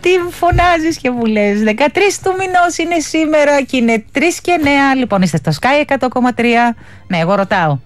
Τι φωνάζεις και μου λες? 13 του μηνός είναι σήμερα και είναι 3 και 9. Λοιπόν, είστε στο Sky 100,3. Ναι, εγώ ρωτάω.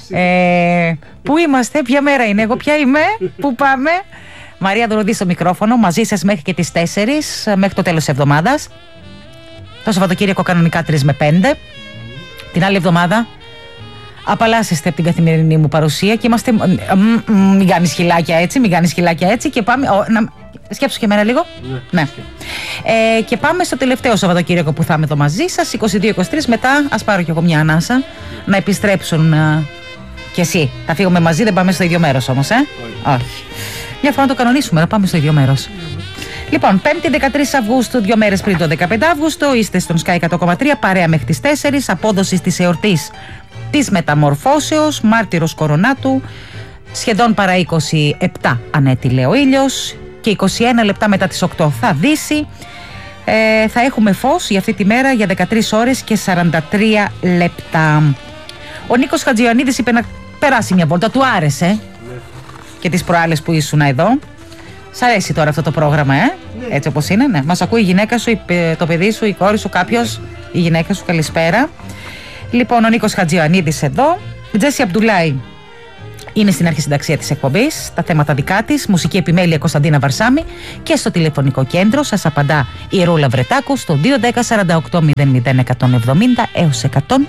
Πού είμαστε, ποια μέρα είναι, εγώ ποια είμαι, πού πάμε? Μαρία Δωροδή στο μικρόφωνο, μαζί σας μέχρι και τις 4, μέχρι το τέλος της εβδομάδας. Το Σαββατοκύριακο κανονικά 3 με 5. Την άλλη εβδομάδα απαλλάσσεστε από την καθημερινή μου παρουσία και είμαστε. Μην κάνεις χιλάκια έτσι, και πάμε. Σκέψου και εμένα λίγο. Ναι. Και πάμε στο τελευταίο Σαββατοκύριακο που θα είμαι εδώ μαζί σας, 22-23. Μετά, ας πάρω κι εγώ μια ανάσα να επιστρέψουν κι εσύ. Θα φύγουμε μαζί, δεν πάμε στο ίδιο μέρος όμως, Όχι. Μια φορά να το κανονίσουμε, να πάμε στο ίδιο μέρος. Λοιπόν, 5η 13 Αυγούστου, 2 μέρες πριν το 15 Αύγουστο, είστε στον Sky 100,3, παρέα μέχρι τις 4, απόδοση της εορτής της Μεταμορφώσεως, μάρτυρος Κορονάτου, σχεδόν παρά 27 ανέτειλε ο ήλιος και 21 λεπτά μετά τις 8 θα δύσει. Θα έχουμε φως για αυτή τη μέρα για 13 ώρες και 43 λεπτά. Ο Νίκος Χατζιωαννίδης είπε να περάσει μια βόλτα, του άρεσε και τις προάλλες που ήσουν εδώ. Σ' αρέσει τώρα αυτό το πρόγραμμα, έτσι όπως είναι, ναι. Μας ακούει η γυναίκα σου, το παιδί σου, η κόρη σου, κάποιος, η γυναίκα σου, καλησπέρα. Λοιπόν, ο Νίκος Χατζιωαννίδης εδώ. Η Τζέσι Αμπτουλάη είναι στην αρχισυνταξία της εκπομπής, τα θέματα δικά της, μουσική επιμέλεια Κωνσταντίνα Βαρσάμη και στο τηλεφωνικό κέντρο σας απαντά η Ρούλα Βρετάκου στο 210 48 00 170 έως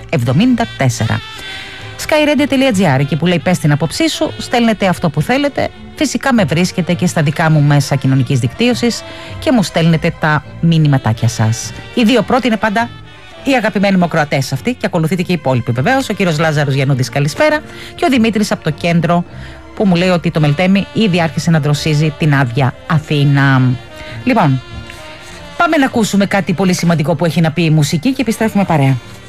174. skyradio.gr, εκεί που λέει πες την άποψή σου, στέλνετε αυτό που θέλετε. Φυσικά με βρίσκετε και στα δικά μου μέσα κοινωνικής δικτύωσης και μου στέλνετε τα μηνυματάκια σας. Οι δύο πρώτοι είναι πάντα οι αγαπημένοι μου ακροατές αυτοί και ακολουθείτε και οι υπόλοιποι βεβαίως. Ο κύριος Λάζαρος Γιαννούδης, καλησπέρα. Και ο Δημήτρης από το κέντρο που μου λέει ότι το Μελτέμι ήδη άρχισε να δροσίζει την άδεια Αθήνα. Λοιπόν, πάμε να ακούσουμε κάτι πολύ σημαντικό που έχει να πει η μουσική και επιστρέφουμε παρέα.